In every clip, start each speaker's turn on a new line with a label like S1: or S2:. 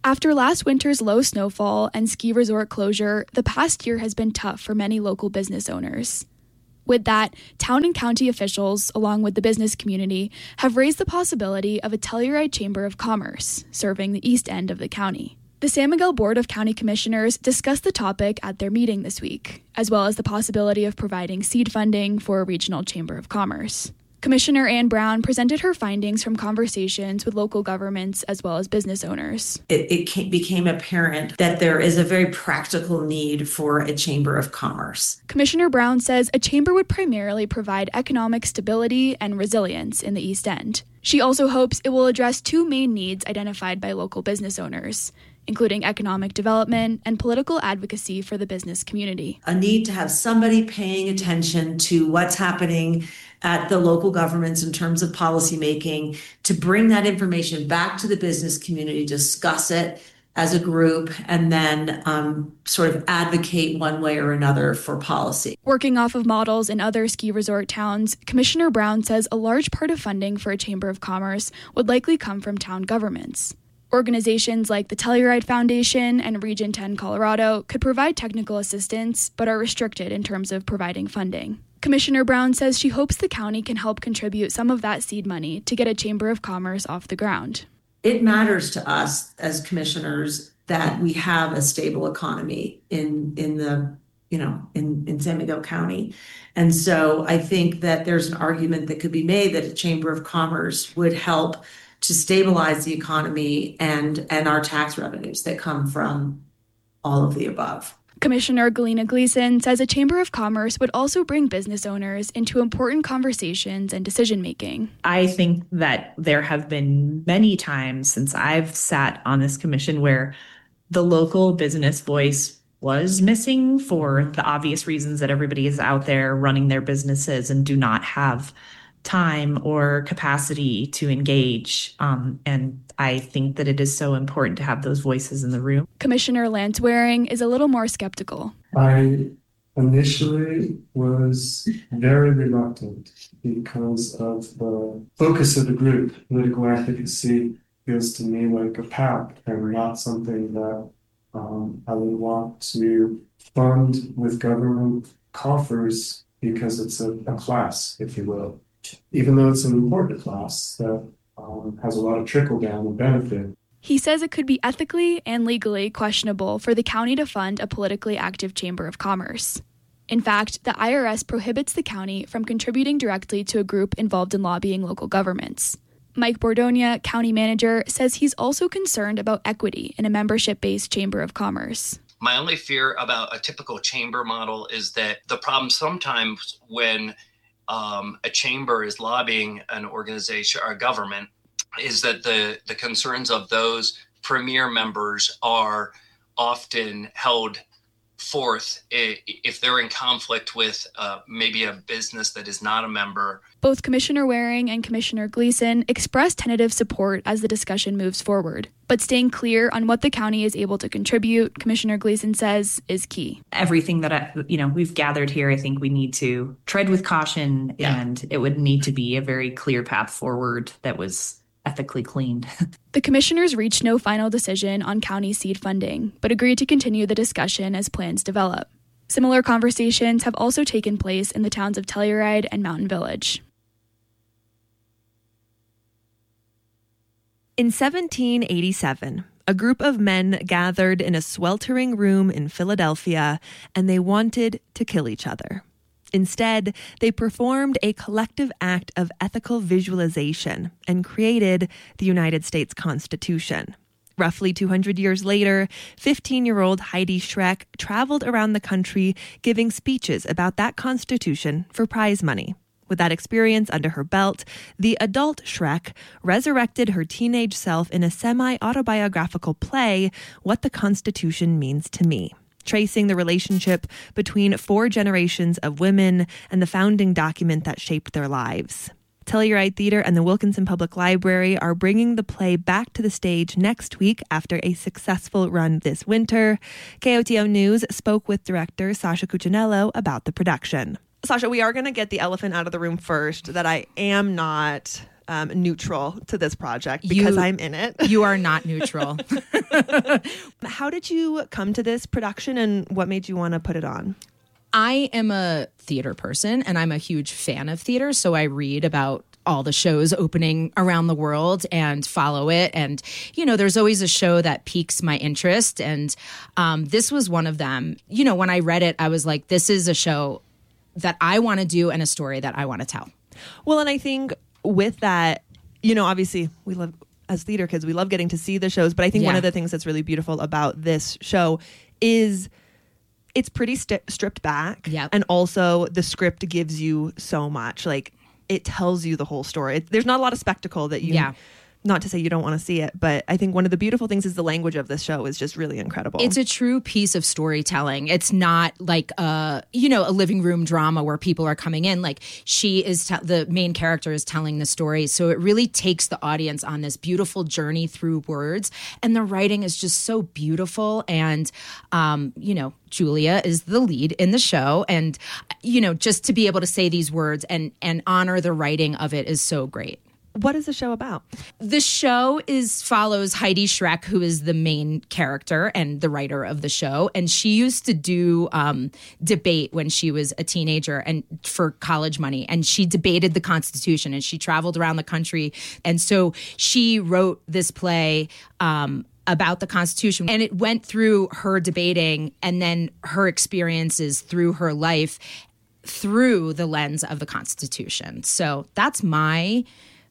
S1: After last winter's low snowfall and ski resort closure, the past year has been tough for many local business owners. With that, town and county officials, along with the business community, have raised the possibility of a Telluride Chamber of Commerce, serving the east end of the county. The San Miguel Board of County Commissioners discussed the topic at their meeting this week, as well as the possibility of providing seed funding for a regional Chamber of Commerce. Commissioner Ann Brown presented her findings from conversations with local governments as well as business owners.
S2: It became apparent that there is a very practical need for a Chamber of Commerce.
S1: Commissioner Brown says a chamber would primarily provide economic stability and resilience in the East End. She also hopes it will address two main needs identified by local business owners, including economic development and political advocacy for the business community.
S2: A need to have somebody paying attention to what's happening at the local governments in terms of policymaking, to bring that information back to the business community, discuss it as a group, and then sort of advocate one way or another for policy.
S1: Working off of models in other ski resort towns, Commissioner Brown says a large part of funding for a Chamber of Commerce would likely come from town governments. Organizations like the Telluride Foundation and Region 10 Colorado could provide technical assistance, but are restricted in terms of providing funding. Commissioner Brown says she hopes the county can help contribute some of that seed money to get a Chamber of Commerce off the ground.
S2: It matters to us as commissioners that we have a stable economy in San Miguel County. And so I think that there's an argument that could be made that a Chamber of Commerce would help to stabilize the economy and our tax revenues that come from all of the above.
S1: Commissioner Galina Gleason says a Chamber of Commerce would also bring business owners into important conversations and decision-making.
S3: I think that there have been many times since I've sat on this commission where the local business voice was missing for the obvious reasons that everybody is out there running their businesses and do not have time or capacity to engage. And I think that it is so important to have those voices in the room.
S1: Commissioner Lance Waring is a little more skeptical.
S4: I initially was very reluctant because of the focus of the group. Political advocacy feels to me like a path and not something that I would want to fund with government coffers because it's a class, if you will. Even though it's an important class that has a lot of trickle-down and benefit.
S1: He says it could be ethically and legally questionable for the county to fund a politically active Chamber of Commerce. In fact, the IRS prohibits the county from contributing directly to a group involved in lobbying local governments. Mike Bordonia, county manager, says he's also concerned about equity in a membership-based Chamber of Commerce.
S5: My only fear about a typical chamber model is that the problem sometimes when a chamber is lobbying an organization or a government is that the concerns of those premier members are often held forth if they're in conflict with maybe a business that is not a member.
S1: Both Commissioner Waring and Commissioner Gleason expressed tentative support as the discussion moves forward. But staying clear on what the county is able to contribute, Commissioner Gleason says, is key.
S3: Everything that we've gathered here, I think we need to tread with caution, and it would need to be a very clear path forward that was ethically cleaned.
S1: The commissioners reached no final decision on county seed funding, but agreed to continue the discussion as plans develop. Similar conversations have also taken place in the towns of Telluride and Mountain Village.
S6: In 1787, a group of men gathered in a sweltering room in Philadelphia, and they wanted to kill each other. Instead, they performed a collective act of ethical visualization and created the United States Constitution. Roughly 200 years later, 15-year-old Heidi Schreck traveled around the country giving speeches about that Constitution for prize money. With that experience under her belt, the adult Schreck resurrected her teenage self in a semi-autobiographical play, What the Constitution Means to Me, tracing the relationship between 4 generations of women and the founding document that shaped their lives. Telluride Theater and the Wilkinson Public Library are bringing the play back to the stage next week after a successful run this winter. KOTO News spoke with director Sasha Cuccinello about the production.
S7: Sasha, we are going to get the elephant out of the room first, that I am not
S6: neutral to this project because I'm in it.
S7: You are not neutral.
S6: How did you come to this production and what made you want to put it on?
S7: I am a theater person and I'm a huge fan of theater. So I read about all the shows opening around the world and follow it. And, there's always a show that piques my interest. And this was one of them. When I read it, I was like, this is a show that I want to do and a story that I want to tell.
S6: Well, and I think with that, obviously we love, as theater kids, we love getting to see the shows. But I think one of the things that's really beautiful about this show is it's pretty stripped back.
S7: Yep.
S6: And also the script gives you so much. Like, it tells you the whole story. There's not a lot of spectacle that you, not to say you don't want to see it, but I think one of the beautiful things is the language of this show is just really incredible.
S7: It's a true piece of storytelling. It's not like a living room drama where people are coming in. Like, she is, the main character is telling the story. So it really takes the audience on this beautiful journey through words. And the writing is just so beautiful. And, Julia is the lead in the show. And, just to be able to say these words and honor the writing of it is so great.
S6: What is the show about?
S7: The show follows Heidi Schreck, who is the main character and the writer of the show. And she used to do debate when she was a teenager and for college money. And she debated the Constitution and she traveled around the country. And so she wrote this play about the Constitution. And it went through her debating and then her experiences through her life through the lens of the Constitution. So that's my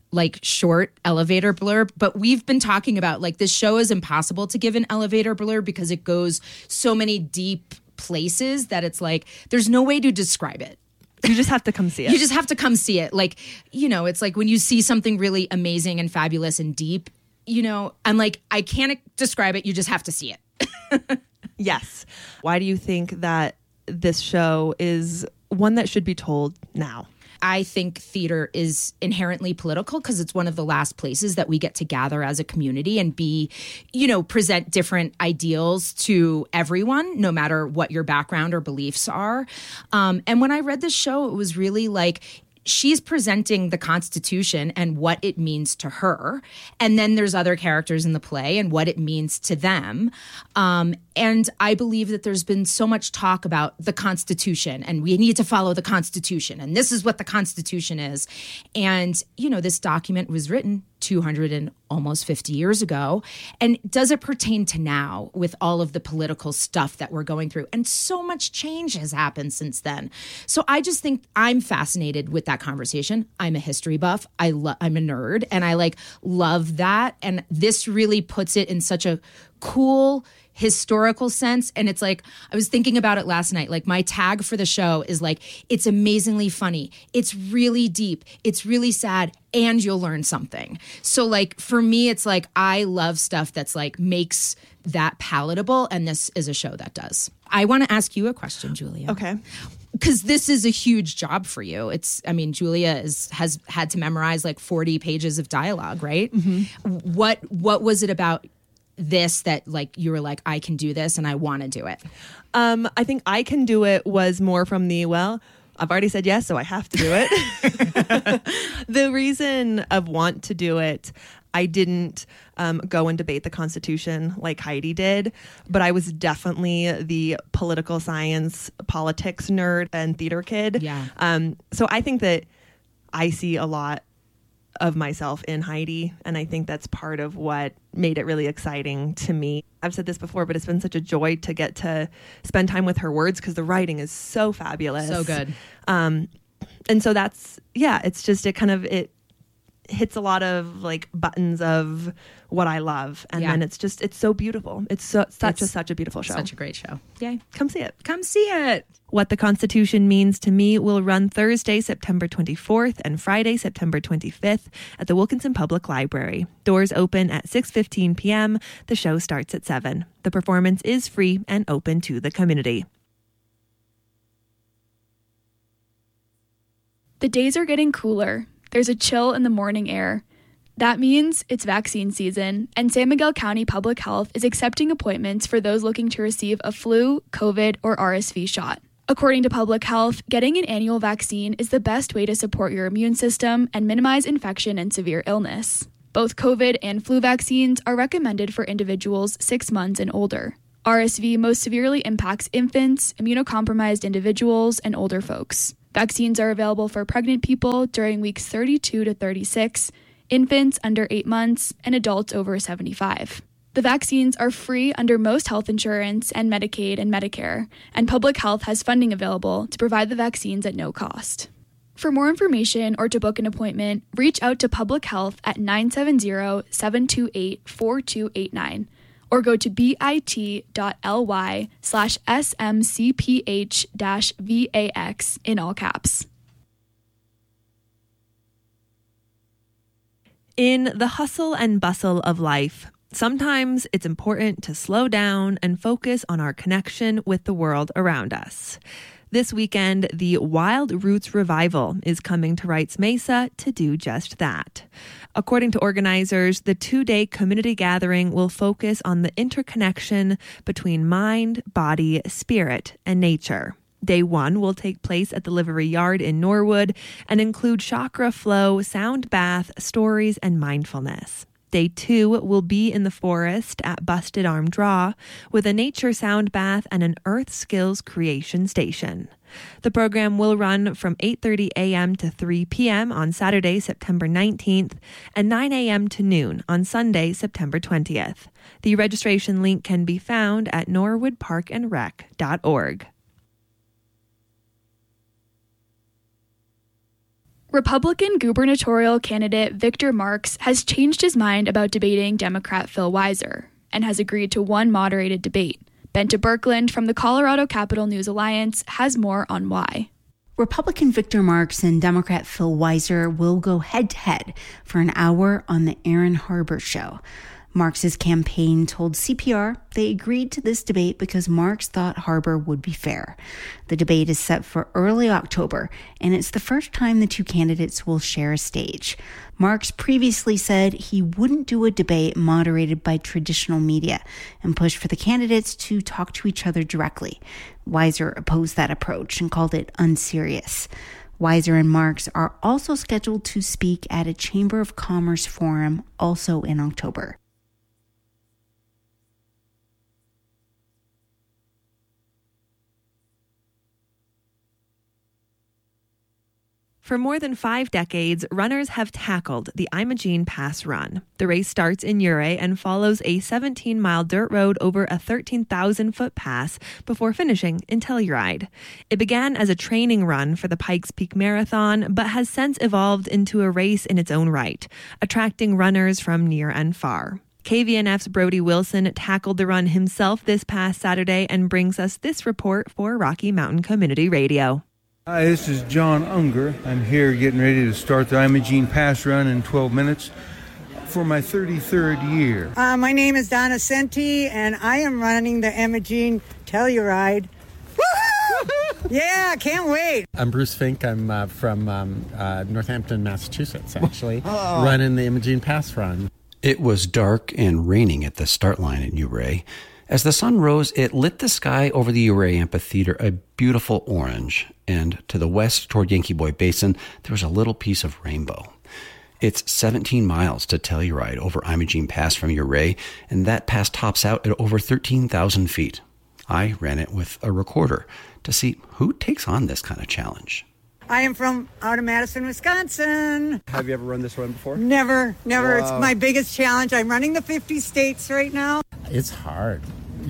S7: short elevator blurb, but we've been talking about this show is impossible to give an elevator blurb because it goes so many deep places that it's there's no way to describe it.
S6: You just have to come see it.
S7: You just have to come see it. It's like when you see something really amazing and fabulous and deep, I'm I can't describe it. You just have to see it.
S6: Yes. Why do you think that this show is one that should be told now?
S7: I think theater is inherently political because it's one of the last places that we get to gather as a community and present different ideals to everyone, no matter what your background or beliefs are. And when I read this show, it was really she's presenting the Constitution and what it means to her. And then there's other characters in the play and what it means to them. And I believe that there's been so much talk about the Constitution and we need to follow the Constitution. And this is what the Constitution is. And, this document was written 200 and almost 50 years ago. And does it pertain to now with all of the political stuff that we're going through? And so much change has happened since then. So I just think I'm fascinated with that conversation. I'm a history buff. I'm a nerd and I love that. And this really puts it in such a cool historical sense. And it's I was thinking about it last night. My tag for the show is it's amazingly funny. It's really deep. It's really sad. And you'll learn something. So for me, it's I love stuff that's makes that palatable. And this is a show that does. I want to ask you a question, Julia.
S6: Okay.
S7: Because this is a huge job for you. Julia has had to memorize 40 pages of dialogue, right? Mm-hmm. What was it about this that you were I can do this and I want to do it?
S6: I think I can do it was more from I've already said yes, so I have to do it. The reason of want to do it, I didn't go and debate the Constitution like Heidi did, but I was definitely the political science, politics nerd and theater kid.
S7: Yeah.
S6: So I think that I see a lot of myself in Heidi, and I think that's part of what made it really exciting to me. I've said this before, but it's been such a joy to get to spend time with her words because the writing is so fabulous.
S7: So good.
S6: And so that's, it hits a lot of buttons of what I love. And then it's so beautiful. It's such a beautiful show.
S7: Such a great show. Yay.
S6: Come see it.
S7: Come see it.
S6: What the Constitution Means to Me will run Thursday, September 24th and Friday, September 25th at the Wilkinson Public Library. Doors open at 6:15 p.m. The show starts at 7. The performance is free and open to the community.
S1: The days are getting cooler. There's a chill in the morning air. That means it's vaccine season, and San Miguel County Public Health is accepting appointments for those looking to receive a flu, COVID, or RSV shot. According to Public Health, getting an annual vaccine is the best way to support your immune system and minimize infection and severe illness. Both COVID and flu vaccines are recommended for individuals 6 months and older. RSV most severely impacts infants, immunocompromised individuals, and older folks. Vaccines are available for pregnant people during weeks 32 to 36, infants under 8 months, and adults over 75. The vaccines are free under most health insurance and Medicaid and Medicare, and Public Health has funding available to provide the vaccines at no cost. For more information or to book an appointment, reach out to Public Health at 970-728-4289 or go to bit.ly/smcph-vax in all caps.
S6: In the hustle and bustle of life, sometimes it's important to slow down and focus on our connection with the world around us. This weekend, the Wild Roots Revival is coming to Wrights Mesa to do just that. According to organizers, the 2-day community gathering will focus on the interconnection between mind, body, spirit, and nature. Day 1 will take place at the Livery Yard in Norwood and include chakra flow, sound bath, stories, and mindfulness. Day 2 will be in the forest at Busted Arm Draw with a nature sound bath and an earth skills creation station. The program will run from 8:30 a.m. to 3 p.m. on Saturday, September 19th, and 9 a.m. to noon on Sunday, September 20th. The registration link can be found at norwoodparkandrec.org.
S1: Republican gubernatorial candidate Victor Marx has changed his mind about debating Democrat Phil Weiser and has agreed to one moderated debate. Benta Birkeland from the Colorado Capital News Alliance has more on why.
S8: Republican Victor Marx and Democrat Phil Weiser will go head-to-head for an hour on the Aaron Harbor Show. Marx's campaign told CPR they agreed to this debate because Marx thought Harbor would be fair. The debate is set for early October, and it's the first time the two candidates will share a stage. Marx previously said he wouldn't do a debate moderated by traditional media and pushed for the candidates to talk to each other directly. Weiser opposed that approach and called it unserious. Weiser and Marx are also scheduled to speak at a Chamber of Commerce forum also in October.
S6: For more than 5 decades, runners have tackled the Imogene Pass Run. The race starts in Ouray and follows a 17-mile dirt road over a 13,000-foot pass before finishing in Telluride. It began as a training run for the Pikes Peak Marathon, but has since evolved into a race in its own right, attracting runners from near and far. KVNF's Brody Wilson tackled the run himself this past Saturday and brings us this report for Rocky Mountain Community Radio.
S9: Hi, this is John Unger. I'm here getting ready to start the Imogene Pass Run in 12 minutes for my 33rd year.
S10: My name is Donna Senti, and I am running the Imogene Telluride. Woohoo! Yeah, can't wait.
S11: I'm Bruce Fink. I'm from Northampton, Massachusetts, actually, running the Imogene Pass Run.
S12: It was dark and raining at the start line in Ouray. As the sun rose, it lit the sky over the Ouray Amphitheater a beautiful orange, and to the west toward Yankee Boy Basin, there was a little piece of rainbow. It's 17 miles to Telluride over Imogene Pass from Ouray, and that pass tops out at over 13,000 feet. I ran it with a recorder to see who takes on this kind of challenge.
S10: I am from out of Madison, Wisconsin.
S11: Have you ever run this run before?
S10: Never.
S11: Wow.
S10: It's my biggest challenge. I'm running the 50 states right now.
S11: It's hard,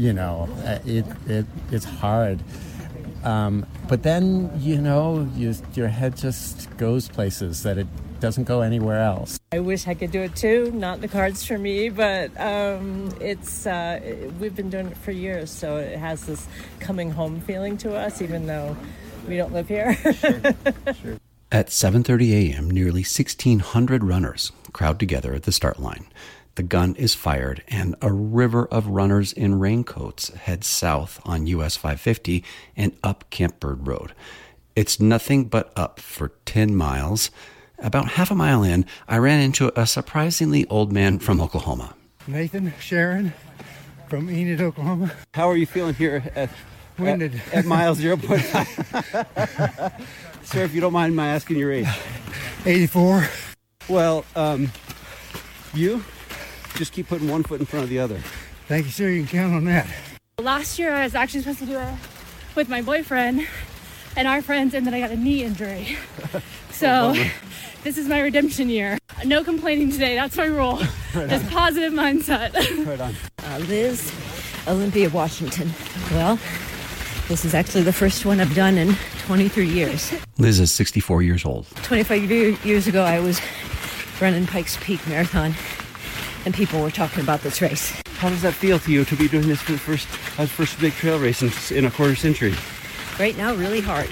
S11: it's hard. But then, your head just goes places that it doesn't go anywhere else.
S13: I wish I could do it too. Not in the cards for me, but we've been doing it for years, so it has this coming home feeling to us, even though we don't live here.
S12: Sure. At 7:30 a.m., nearly 1,600 runners crowd together at the start line. The gun is fired, and a river of runners in raincoats heads south on US 550 and up Camp Bird Road. It's nothing but up for 10 miles. About half a mile in, I ran into a surprisingly old man from Oklahoma.
S9: Nathan Sharon from Enid, Oklahoma.
S11: How are you feeling here at
S14: Winded.
S15: At mile 0.5. Sir, if you don't mind my asking your age.
S14: 84.
S15: Well, you just keep putting one foot in front of the other.
S14: Thank you, sir. You can count on that.
S16: Last year, I was actually supposed to do it with my boyfriend and our friends, and then I got a knee injury. So this is my redemption year. No complaining today. That's my rule.
S15: Right
S16: Just positive mindset.
S15: Right on.
S17: Liz, Olympia, Washington. Well, this is actually the first one I've done in 23 years.
S12: Liz is 64 years old.
S17: 25 years ago, I was running Pikes Peak Marathon, and people were talking about this race.
S15: How does that feel to you to be doing this for the first big trail race in a quarter century?
S17: Right now, really hard.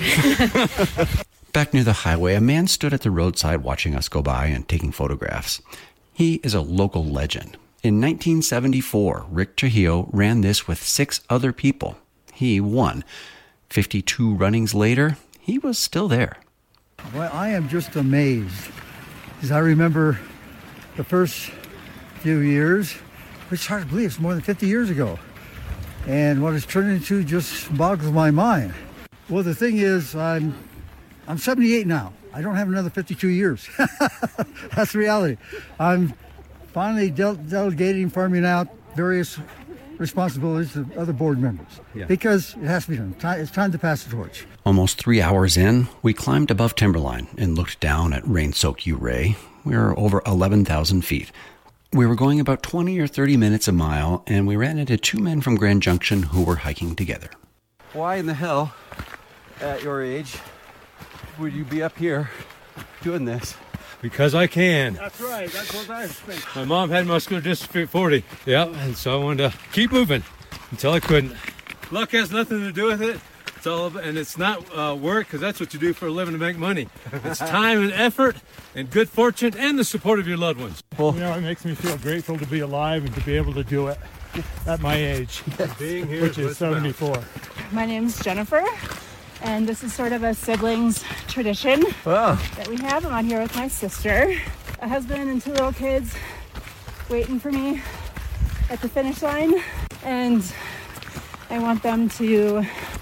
S12: Back near the highway, a man stood at the roadside watching us go by and taking photographs. He is a local legend. In 1974, Rick Trujillo ran this with 6 other people. He won. 52 runnings later, he was still there.
S14: Well, I am just amazed, because I remember the first few years, which is hard to believe, it's more than 50 years ago. And what it's turned into just boggles my mind. Well, the thing is, I'm 78 now. I don't have another 52 years. That's the reality. I'm finally delegating, farming out various responsibilities to other board members.
S15: Yeah.
S14: Because it has to be done. It's time to pass the torch.
S12: Almost 3 hours in, we climbed above timberline and looked down at rain-soaked Ouray. We were over 11,000 feet. We were going about 20 or 30 minutes a mile, and we ran into 2 men from Grand Junction who were hiking together.
S15: Why in the hell, at your age, would you be up here doing this?
S18: Because I can.
S14: That's right. That's what I think.
S18: My mom had muscular dystrophy at 40. Yep, and so I wanted to keep moving until I couldn't. Luck has nothing to do with it. It's all about, and it's not work, because that's what you do for a living to make money. It's time and effort and good fortune and the support of your loved ones.
S14: Well, it makes me feel grateful to be alive and to be able to do it at my age,
S18: Being here
S14: which is 74.
S16: My name's Jennifer, and this is sort of a siblings tradition that we have. I'm on here with my sister, a husband and 2 little kids waiting for me at the finish line, and I want them to,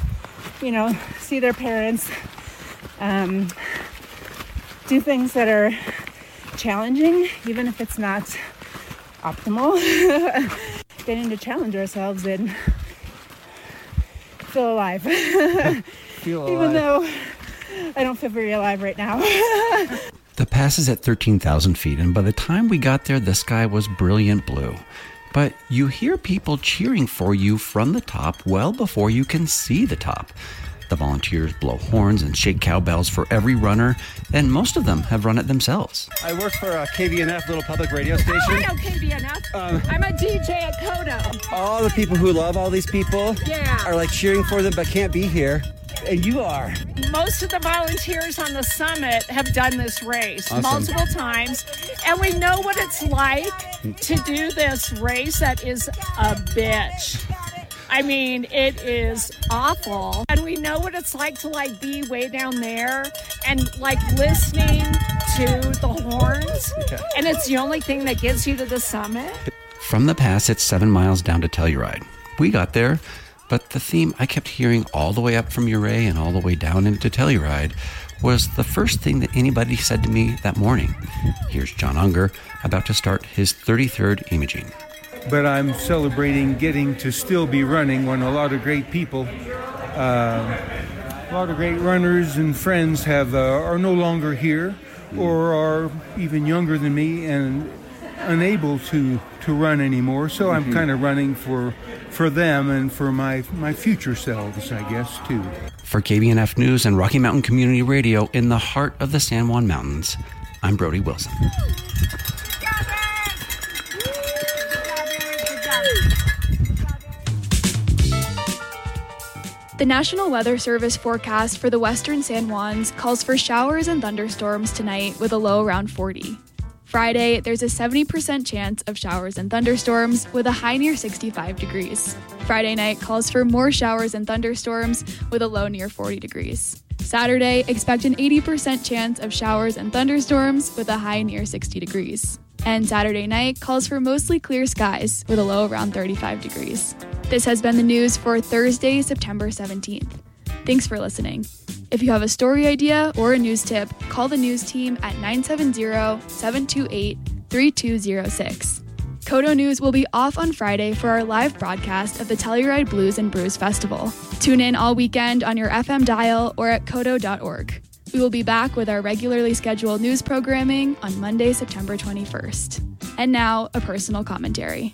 S16: see their parents do things that are challenging, even if it's not optimal. Getting to challenge ourselves and feel alive. Even though I don't feel very alive right now.
S12: The pass is at 13,000 feet, and by the time we got there, the sky was brilliant blue. But you hear people cheering for you from the top well before you can see the top. The volunteers blow horns and shake cowbells for every runner, and most of them have run it themselves.
S15: I work for a KVNF little public radio station.
S16: I know KVNF. I'm a DJ at Kodo.
S15: All the people who love all these people are like cheering for them but can't be here. And you are.
S19: Most of the volunteers on the summit have done this race multiple times, and we know what it's like to do this race that is a bitch. I mean, it is awful. And we know what it's like to be way down there and listening to the horns. And it's the only thing that gets you to the summit.
S12: From the pass, it's 7 miles down to Telluride. We got there, but the theme I kept hearing all the way up from Ouray and all the way down into Telluride was the first thing that anybody said to me that morning. Here's John Unger about to start his 33rd Imogene.
S9: But I'm celebrating getting to still be running when a lot of great people, a lot of great runners and friends are no longer here or are even younger than me and unable to run anymore. So I'm kind of running for them and for my future selves, I guess, too.
S12: For KBNF News and Rocky Mountain Community Radio in the heart of the San Juan Mountains, I'm Brody Wilson.
S1: The National Weather Service forecast for the western San Juans calls for showers and thunderstorms tonight with a low around 40. Friday, there's a 70% chance of showers and thunderstorms with a high near 65 degrees. Friday night calls for more showers and thunderstorms with a low near 40 degrees. Saturday, expect an 80% chance of showers and thunderstorms with a high near 60 degrees. And Saturday night calls for mostly clear skies with a low around 35 degrees. This has been the news for Thursday, September 17th. Thanks for listening. If you have a story idea or a news tip, call the news team at 970-728-3206. KOTO News will be off on Friday for our live broadcast of the Telluride Blues and Brews Festival. Tune in all weekend on your FM dial or at koto.org. We will be back with our regularly scheduled news programming on Monday, September 21st. And now, a personal commentary.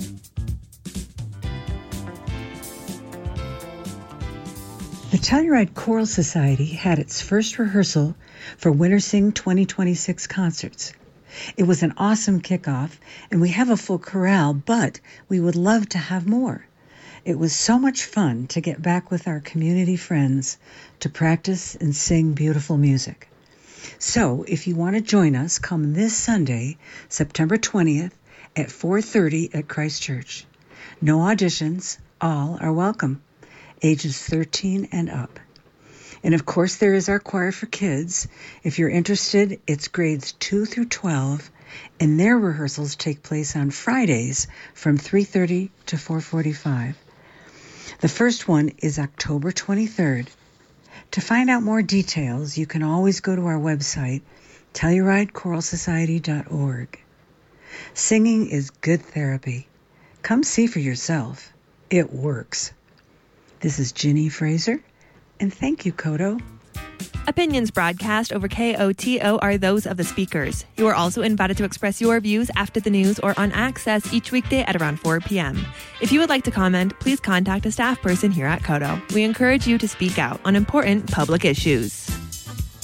S20: The Telluride Choral Society had its first rehearsal for Winter Sing 2026 concerts. It was an awesome kickoff, and we have a full chorale, but we would love to have more. It was so much fun to get back with our community friends to practice and sing beautiful music. So, if you want to join us, come this Sunday, September 20th at 4:30 at Christ Church. No auditions, all are welcome, ages 13 and up. And of course, there is our choir for kids. If you're interested, it's grades 2 through 12, and their rehearsals take place on Fridays from 3:30 to 4:45. The first one is October 23rd. To find out more details, you can always go to our website, TellurideChoralSociety.org. Singing is good therapy. Come see for yourself. It works. This is Ginny Fraser, and thank you, KOTO.
S6: Opinions broadcast over KOTO are those of the speakers. You are also invited to express your views after the news or on Access each weekday at around 4 p.m. If you would like to comment, please contact a staff person here at KOTO. We encourage you to speak out on important public issues.